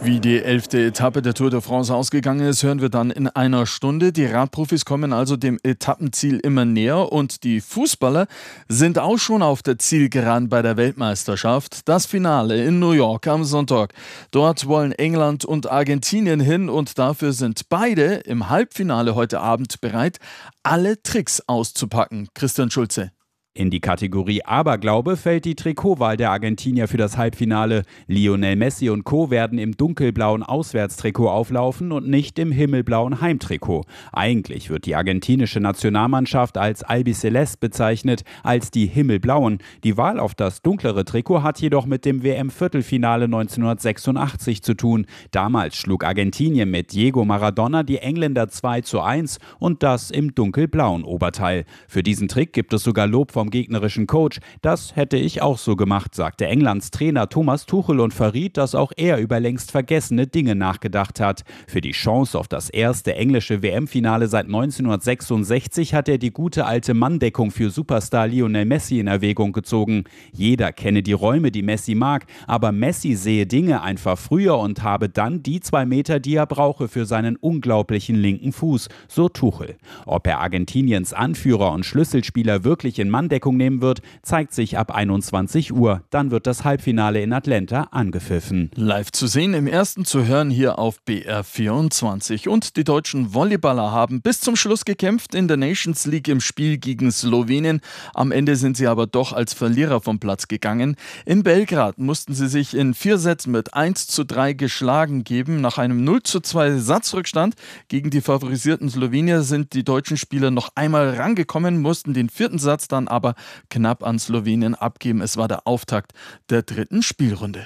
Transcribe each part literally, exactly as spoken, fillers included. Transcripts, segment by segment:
Wie die elfte Etappe der Tour de France ausgegangen ist, hören wir dann in einer Stunde. Die Radprofis kommen also dem Etappenziel immer näher und die Fußballer sind auch schon auf der Zielgeraden bei der Weltmeisterschaft. Das Finale in New York am Sonntag. Dort wollen England und Argentinien hin und dafür sind beide im Halbfinale heute Abend bereit, alle Tricks auszupacken. Christian Schulze. In die Kategorie Aberglaube fällt die Trikotwahl der Argentinier für das Halbfinale. Lionel Messi und Co. werden im dunkelblauen Auswärtstrikot auflaufen und nicht im himmelblauen Heimtrikot. Eigentlich wird die argentinische Nationalmannschaft als Albiceleste bezeichnet, als die Himmelblauen. Die Wahl auf das dunklere Trikot hat jedoch mit dem W M-Viertelfinale neunzehnhundertsechsundachtzig zu tun. Damals schlug Argentinien mit Diego Maradona die Engländer zwei zu eins und das im dunkelblauen Oberteil. Für diesen Trick gibt es sogar Lob vom gegnerischen Coach. Das hätte ich auch so gemacht, sagte Englands Trainer Thomas Tuchel und verriet, dass auch er über längst vergessene Dinge nachgedacht hat. Für die Chance auf das erste englische W M-Finale seit neunzehnhundertsechsundsechzig hat er die gute alte Manndeckung für Superstar Lionel Messi in Erwägung gezogen. Jeder kenne die Räume, die Messi mag, aber Messi sehe Dinge einfach früher und habe dann die zwei Meter, die er brauche für seinen unglaublichen linken Fuß, so Tuchel. Ob er Argentiniens Anführer und Schlüsselspieler wirklich in Manndeckung nehmen wird, zeigt sich ab einundzwanzig Uhr. Dann wird das Halbfinale in Atlanta angepfiffen. Live zu sehen, im ersten zu hören hier auf B R vierundzwanzig. Und die deutschen Volleyballer haben bis zum Schluss gekämpft in der Nations League im Spiel gegen Slowenien. Am Ende sind sie aber doch als Verlierer vom Platz gegangen. In Belgrad mussten sie sich in vier Sätzen mit eins zu drei geschlagen geben. Nach einem null zu zwei Satzrückstand gegen die favorisierten Slowenier sind die deutschen Spieler noch einmal rangekommen, mussten den vierten Satz dann aber knapp an Slowenien abgeben. Es war der Auftakt der dritten Spielrunde.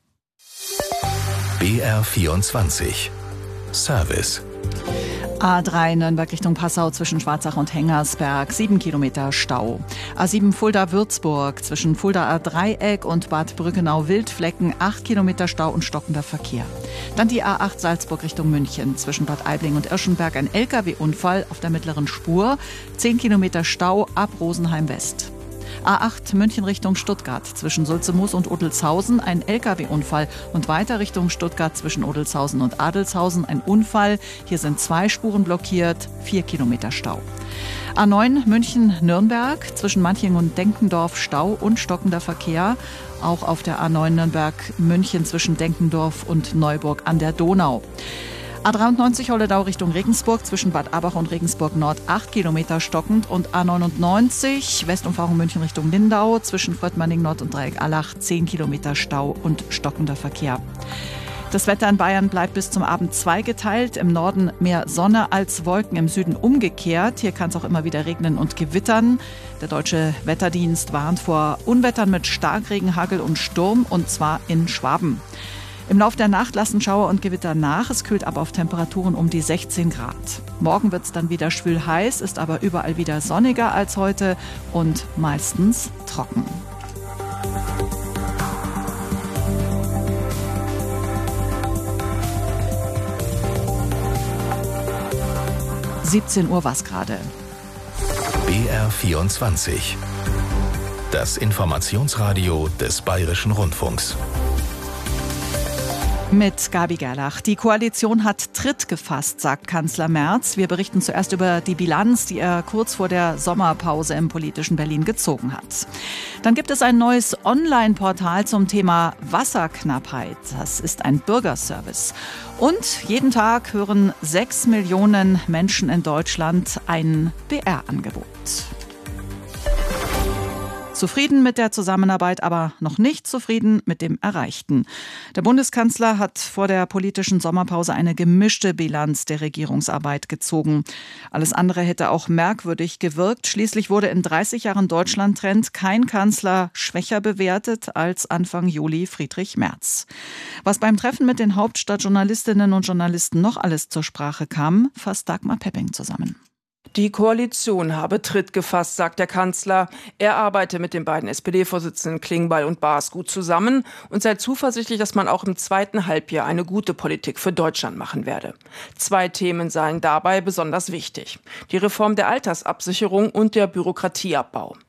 B R vierundzwanzig Service. A drei Nürnberg Richtung Passau zwischen Schwarzach und Hengersberg, sieben Kilometer Stau. A sieben Fulda-Würzburg zwischen Fulda-Dreieck und Bad Brückenau-Wildflecken, acht Kilometer Stau und stockender Verkehr. Dann die A acht Salzburg Richtung München zwischen Bad Aibling und Irschenberg, ein L K W-Unfall auf der mittleren Spur, zehn Kilometer Stau ab Rosenheim West. A acht München Richtung Stuttgart zwischen Sulzemoos und Odelshausen, ein L K W-Unfall und weiter Richtung Stuttgart zwischen Odelshausen und Adelshausen, ein Unfall. Hier sind zwei Spuren blockiert, vier Kilometer Stau. A neun München-Nürnberg zwischen Manching und Denkendorf Stau und stockender Verkehr. Auch auf der A neun Nürnberg-München zwischen Denkendorf und Neuburg an der Donau. A dreiundneunzig Holledau Richtung Regensburg zwischen Bad Abach und Regensburg Nord acht Kilometer stockend und A neunundneunzig Westumfahrung München Richtung Lindau zwischen Fröttmanning Nord und Dreieck Allach zehn Kilometer Stau und stockender Verkehr. Das Wetter in Bayern bleibt bis zum Abend zweigeteilt. Im Norden mehr Sonne als Wolken, im Süden umgekehrt. Hier kann es auch immer wieder regnen und gewittern. Der Deutsche Wetterdienst warnt vor Unwettern mit Starkregen, Hagel und Sturm und zwar in Schwaben. Im Laufe der Nacht lassen Schauer und Gewitter nach. Es kühlt ab auf Temperaturen um die sechzehn Grad. Morgen wird es dann wieder schwül heiß, ist aber überall wieder sonniger als heute und meistens trocken. siebzehn Uhr was gerade. B R vierundzwanzig. Das Informationsradio des Bayerischen Rundfunks. Mit Gabi Gerlach. Die Koalition hat Tritt gefasst, sagt Kanzler Merz. Wir berichten zuerst über die Bilanz, die er kurz vor der Sommerpause im politischen Berlin gezogen hat. Dann gibt es ein neues Online-Portal zum Thema Wasserknappheit. Das ist ein Bürgerservice. Und jeden Tag hören sechs Millionen Menschen in Deutschland ein B R-Angebot. Zufrieden mit der Zusammenarbeit, aber noch nicht zufrieden mit dem Erreichten. Der Bundeskanzler hat vor der politischen Sommerpause eine gemischte Bilanz der Regierungsarbeit gezogen. Alles andere hätte auch merkwürdig gewirkt. Schließlich wurde in dreißig Jahren Deutschland-Trend kein Kanzler schwächer bewertet als Anfang Juli Friedrich Merz. Was beim Treffen mit den Hauptstadtjournalistinnen und Journalisten noch alles zur Sprache kam, fasst Dagmar Pepping zusammen. Die Koalition habe Tritt gefasst, sagt der Kanzler. Er arbeite mit den beiden S P D-Vorsitzenden Klingbeil und Baas gut zusammen und sei zuversichtlich, dass man auch im zweiten Halbjahr eine gute Politik für Deutschland machen werde. Zwei Themen seien dabei besonders wichtig: die Reform der Altersabsicherung und der Bürokratieabbau.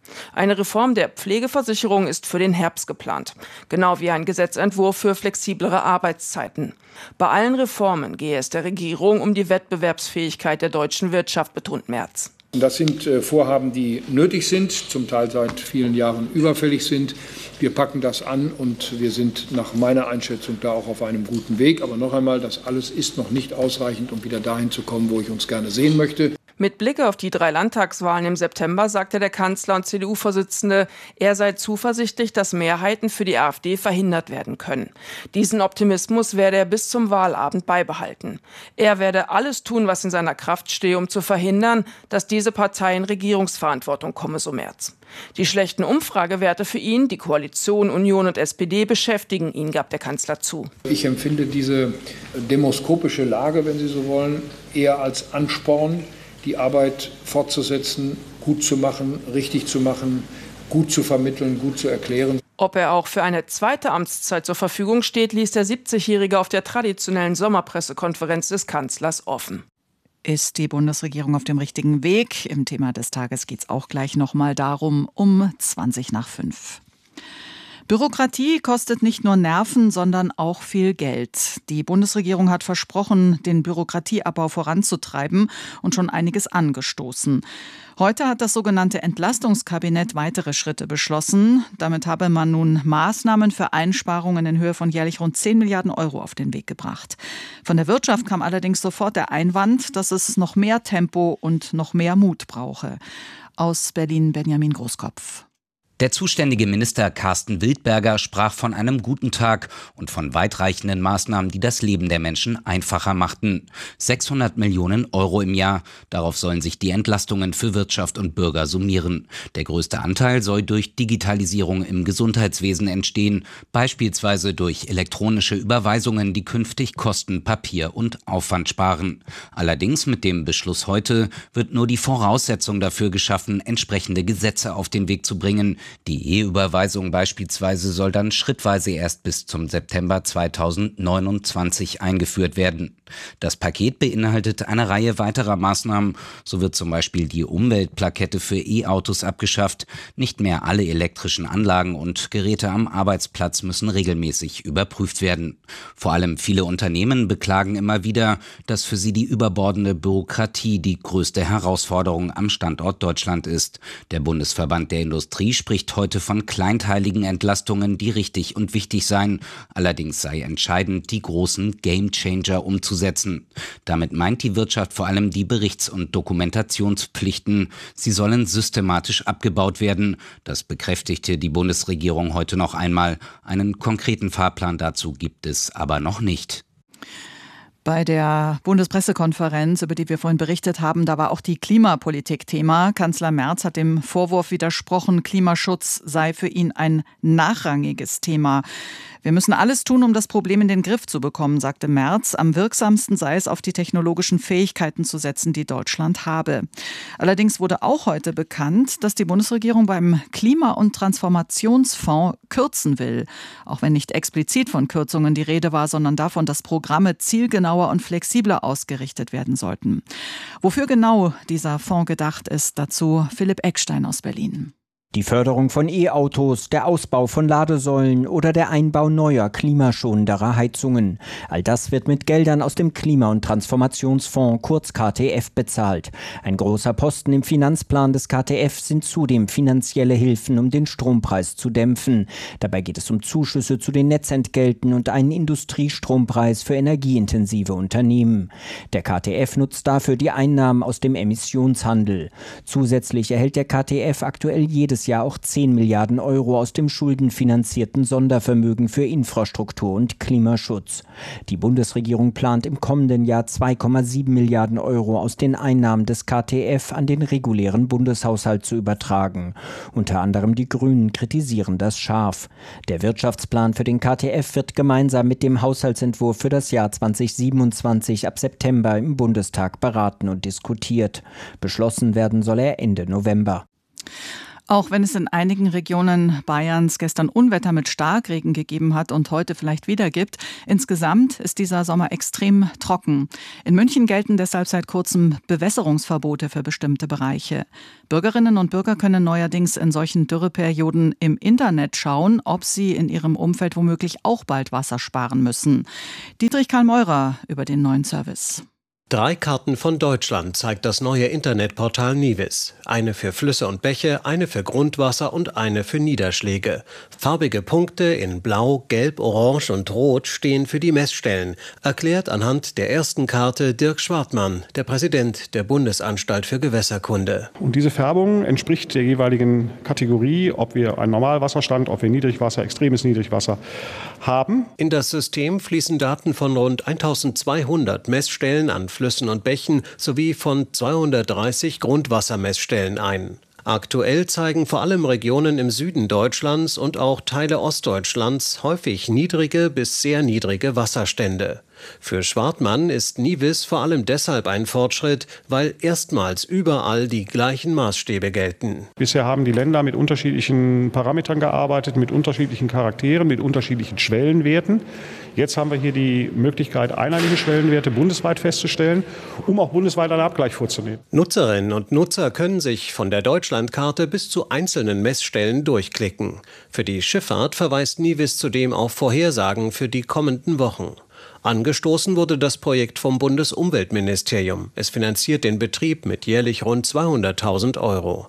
Eine Reform der Pflegeversicherung ist für den Herbst geplant, genau wie ein Gesetzentwurf für flexiblere Arbeitszeiten. Bei allen Reformen gehe es der Regierung um die Wettbewerbsfähigkeit der deutschen Wirtschaft, betont Merz. Das sind Vorhaben, die nötig sind, zum Teil seit vielen Jahren überfällig sind. Wir packen das an und wir sind nach meiner Einschätzung da auch auf einem guten Weg. Aber noch einmal, das alles ist noch nicht ausreichend, um wieder dahin zu kommen, wo ich uns gerne sehen möchte. Mit Blick auf die drei Landtagswahlen im September sagte der Kanzler und C D U-Vorsitzende, er sei zuversichtlich, dass Mehrheiten für die AfD verhindert werden können. Diesen Optimismus werde er bis zum Wahlabend beibehalten. Er werde alles tun, was in seiner Kraft stehe, um zu verhindern, dass diese Partei in Regierungsverantwortung komme, so Merz. Die schlechten Umfragewerte für ihn, die Koalition, Union und S P D beschäftigen ihn, gab der Kanzler zu. Ich empfinde diese demoskopische Lage, wenn Sie so wollen, eher als Ansporn, die Arbeit fortzusetzen, gut zu machen, richtig zu machen, gut zu vermitteln, gut zu erklären. Ob er auch für eine zweite Amtszeit zur Verfügung steht, ließ der siebzigjährige auf der traditionellen Sommerpressekonferenz des Kanzlers offen. Ist die Bundesregierung auf dem richtigen Weg? Im Thema des Tages geht es auch gleich noch mal darum, um zwanzig nach fünf. Bürokratie kostet nicht nur Nerven, sondern auch viel Geld. Die Bundesregierung hat versprochen, den Bürokratieabbau voranzutreiben und schon einiges angestoßen. Heute hat das sogenannte Entlastungskabinett weitere Schritte beschlossen. Damit habe man nun Maßnahmen für Einsparungen in Höhe von jährlich rund zehn Milliarden Euro auf den Weg gebracht. Von der Wirtschaft kam allerdings sofort der Einwand, dass es noch mehr Tempo und noch mehr Mut brauche. Aus Berlin Benjamin Großkopf. Der zuständige Minister Carsten Wildberger sprach von einem guten Tag und von weitreichenden Maßnahmen, die das Leben der Menschen einfacher machten. sechshundert Millionen Euro im Jahr. Darauf sollen sich die Entlastungen für Wirtschaft und Bürger summieren. Der größte Anteil soll durch Digitalisierung im Gesundheitswesen entstehen, beispielsweise durch elektronische Überweisungen, die künftig Kosten, Papier und Aufwand sparen. Allerdings mit dem Beschluss heute wird nur die Voraussetzung dafür geschaffen, entsprechende Gesetze auf den Weg zu bringen. Die E-Überweisung beispielsweise soll dann schrittweise erst bis zum September zweitausendneunundzwanzig eingeführt werden. Das Paket beinhaltet eine Reihe weiterer Maßnahmen. So wird zum Beispiel die Umweltplakette für E-Autos abgeschafft. Nicht mehr alle elektrischen Anlagen und Geräte am Arbeitsplatz müssen regelmäßig überprüft werden. Vor allem viele Unternehmen beklagen immer wieder, dass für sie die überbordende Bürokratie die größte Herausforderung am Standort Deutschland ist. Der Bundesverband der Industrie spricht heute von kleinteiligen Entlastungen, die richtig und wichtig seien. Allerdings sei entscheidend, die großen Gamechanger umzusetzen. Damit meint die Wirtschaft vor allem die Berichts- und Dokumentationspflichten. Sie sollen systematisch abgebaut werden. Das bekräftigte die Bundesregierung heute noch einmal. Einen konkreten Fahrplan dazu gibt es aber noch nicht. Bei der Bundespressekonferenz, über die wir vorhin berichtet haben, da war auch die Klimapolitik Thema. Kanzler Merz hat dem Vorwurf widersprochen, Klimaschutz sei für ihn ein nachrangiges Thema. Wir müssen alles tun, um das Problem in den Griff zu bekommen, sagte Merz. Am wirksamsten sei es, auf die technologischen Fähigkeiten zu setzen, die Deutschland habe. Allerdings wurde auch heute bekannt, dass die Bundesregierung beim Klima- und Transformationsfonds kürzen will. Auch wenn nicht explizit von Kürzungen die Rede war, sondern davon, dass Programme zielgenauer und flexibler ausgerichtet werden sollten. Wofür genau dieser Fonds gedacht ist, dazu Philipp Eckstein aus Berlin. Die Förderung von E-Autos, der Ausbau von Ladesäulen oder der Einbau neuer, klimaschonenderer Heizungen. All das wird mit Geldern aus dem Klima- und Transformationsfonds, kurz K T F, bezahlt. Ein großer Posten im Finanzplan des K T F sind zudem finanzielle Hilfen, um den Strompreis zu dämpfen. Dabei geht es um Zuschüsse zu den Netzentgelten und einen Industriestrompreis für energieintensive Unternehmen. Der K T F nutzt dafür die Einnahmen aus dem Emissionshandel. Zusätzlich erhält der K T F aktuell jedes Jahr auch zehn Milliarden Euro aus dem schuldenfinanzierten Sondervermögen für Infrastruktur und Klimaschutz. Die Bundesregierung plant im kommenden Jahr zwei Komma sieben Milliarden Euro aus den Einnahmen des K T F an den regulären Bundeshaushalt zu übertragen. Unter anderem die Grünen kritisieren das scharf. Der Wirtschaftsplan für den K T F wird gemeinsam mit dem Haushaltsentwurf für das Jahr zweitausendsiebenundzwanzig ab September im Bundestag beraten und diskutiert. Beschlossen werden soll er Ende November. Auch wenn es in einigen Regionen Bayerns gestern Unwetter mit Starkregen gegeben hat und heute vielleicht wieder gibt, insgesamt ist dieser Sommer extrem trocken. In München gelten deshalb seit kurzem Bewässerungsverbote für bestimmte Bereiche. Bürgerinnen und Bürger können neuerdings in solchen Dürreperioden im Internet schauen, ob sie in ihrem Umfeld womöglich auch bald Wasser sparen müssen. Dietrich Karl Meurer über den neuen Service. Drei Karten von Deutschland zeigt das neue Internetportal Nivis. Eine für Flüsse und Bäche, eine für Grundwasser und eine für Niederschläge. Farbige Punkte in Blau, Gelb, Orange und Rot stehen für die Messstellen, erklärt anhand der ersten Karte Dirk Schwartmann, der Präsident der Bundesanstalt für Gewässerkunde. Und diese Färbung entspricht der jeweiligen Kategorie, ob wir einen Normalwasserstand, ob wir Niedrigwasser, extremes Niedrigwasser haben. In das System fließen Daten von rund eintausendzweihundert Messstellen an Flüssen und Bächen sowie von zweihundertdreißig Grundwassermessstellen ein. Aktuell zeigen vor allem Regionen im Süden Deutschlands und auch Teile Ostdeutschlands häufig niedrige bis sehr niedrige Wasserstände. Für Schwartmann ist Nivis vor allem deshalb ein Fortschritt, weil erstmals überall die gleichen Maßstäbe gelten. Bisher haben die Länder mit unterschiedlichen Parametern gearbeitet, mit unterschiedlichen Charakteren, mit unterschiedlichen Schwellenwerten. Jetzt haben wir hier die Möglichkeit, einheitliche Schwellenwerte bundesweit festzustellen, um auch bundesweit einen Abgleich vorzunehmen. Nutzerinnen und Nutzer können sich von der Deutschlandkarte bis zu einzelnen Messstellen durchklicken. Für die Schifffahrt verweist Nivis zudem auf Vorhersagen für die kommenden Wochen. Angestoßen wurde das Projekt vom Bundesumweltministerium. Es finanziert den Betrieb mit jährlich rund zweihunderttausend Euro.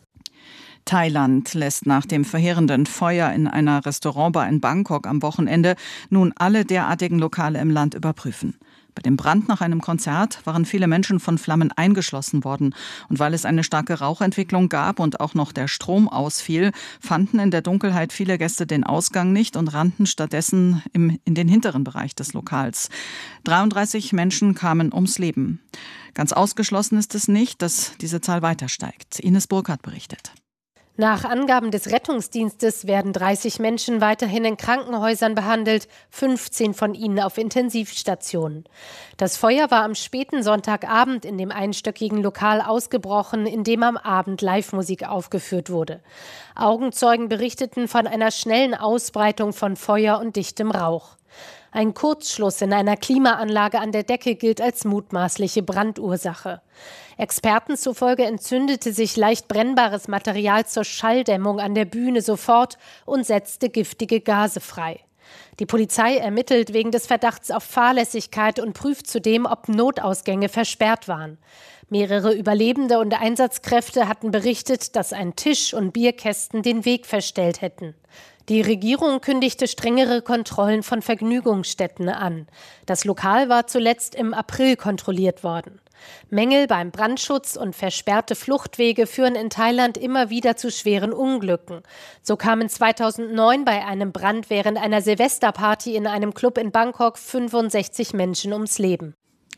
Thailand lässt nach dem verheerenden Feuer in einer Restaurantbar in Bangkok am Wochenende nun alle derartigen Lokale im Land überprüfen. Bei dem Brand nach einem Konzert waren viele Menschen von Flammen eingeschlossen worden. Und weil es eine starke Rauchentwicklung gab und auch noch der Strom ausfiel, fanden in der Dunkelheit viele Gäste den Ausgang nicht und rannten stattdessen im, in den hinteren Bereich des Lokals. dreiunddreißig Menschen kamen ums Leben. Ganz ausgeschlossen ist es nicht, dass diese Zahl weiter steigt. Ines Burkhardt berichtet. Nach Angaben des Rettungsdienstes werden dreißig Menschen weiterhin in Krankenhäusern behandelt, fünfzehn von ihnen auf Intensivstationen. Das Feuer war am späten Sonntagabend in dem einstöckigen Lokal ausgebrochen, in dem am Abend Live-Musik aufgeführt wurde. Augenzeugen berichteten von einer schnellen Ausbreitung von Feuer und dichtem Rauch. Ein Kurzschluss in einer Klimaanlage an der Decke gilt als mutmaßliche Brandursache. Experten zufolge entzündete sich leicht brennbares Material zur Schalldämmung an der Bühne sofort und setzte giftige Gase frei. Die Polizei ermittelt wegen des Verdachts auf Fahrlässigkeit und prüft zudem, ob Notausgänge versperrt waren. Mehrere Überlebende und Einsatzkräfte hatten berichtet, dass ein Tisch und Bierkästen den Weg verstellt hätten. Die Regierung kündigte strengere Kontrollen von Vergnügungsstätten an. Das Lokal war zuletzt im April kontrolliert worden. Mängel beim Brandschutz und versperrte Fluchtwege führen in Thailand immer wieder zu schweren Unglücken. So kamen zweitausendneun bei einem Brand während einer Silvesterparty in einem Club in Bangkok fünfundsechzig Menschen ums Leben.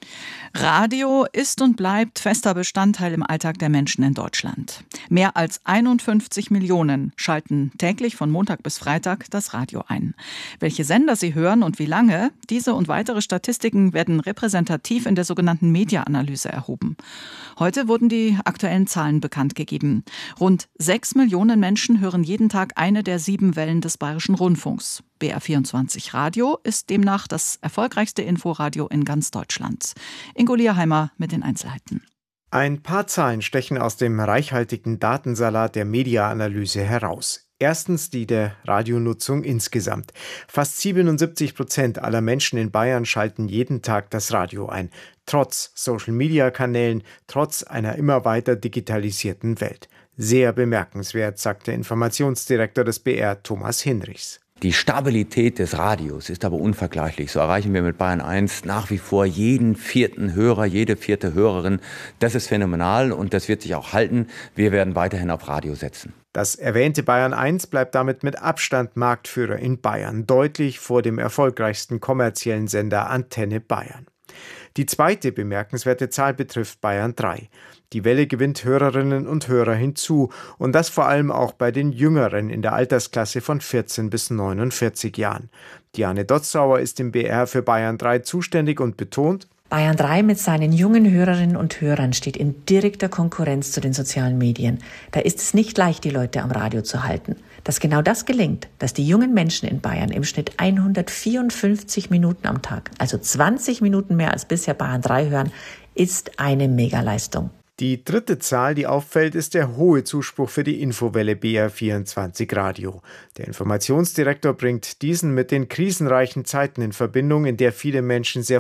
Radio ist und bleibt fester Bestandteil im Alltag der Menschen in Deutschland. Mehr als einundfünfzig Millionen schalten täglich von Montag bis Freitag das Radio ein. Welche Sender sie hören und wie lange, diese und weitere Statistiken werden repräsentativ in der sogenannten Media-Analyse erhoben. Heute wurden die aktuellen Zahlen bekannt gegeben. Rund sechs Millionen Menschen hören jeden Tag eine der sieben Wellen des Bayerischen Rundfunks. B R vierundzwanzig Radio ist demnach das erfolgreichste Inforadio in ganz Deutschland. Ingo Lierheimer mit den Einzelheiten. Ein paar Zahlen stechen aus dem reichhaltigen Datensalat der Media-Analyse heraus. Erstens die der Radionutzung insgesamt. Fast siebenundsiebzig Prozent aller Menschen in Bayern schalten jeden Tag das Radio ein. Trotz Social-Media-Kanälen, trotz einer immer weiter digitalisierten Welt. Sehr bemerkenswert, sagt der Informationsdirektor des B R, Thomas Hinrichs. Die Stabilität des Radios ist aber unvergleichlich. So erreichen wir mit Bayern eins nach wie vor jeden vierten Hörer, jede vierte Hörerin. Das ist phänomenal und das wird sich auch halten. Wir werden weiterhin auf Radio setzen. Das erwähnte Bayern eins bleibt damit mit Abstand Marktführer in Bayern, deutlich vor dem erfolgreichsten kommerziellen Sender Antenne Bayern. Die zweite bemerkenswerte Zahl betrifft Bayern drei. Die Welle gewinnt Hörerinnen und Hörer hinzu und das vor allem auch bei den Jüngeren in der Altersklasse von vierzehn bis neunundvierzig Jahren. Diane Dotzauer ist im B R für Bayern drei zuständig und betont: Bayern drei mit seinen jungen Hörerinnen und Hörern steht in direkter Konkurrenz zu den sozialen Medien. Da ist es nicht leicht, die Leute am Radio zu halten. Dass genau das gelingt, dass die jungen Menschen in Bayern im Schnitt hundertvierundfünfzig Minuten am Tag, also zwanzig Minuten mehr als bisher Bayern drei hören, ist eine Megaleistung. Die dritte Zahl, die auffällt, ist der hohe Zuspruch für die Infowelle B R vierundzwanzig Radio. Der Informationsdirektor bringt diesen mit den krisenreichen Zeiten in Verbindung, in der viele Menschen sehr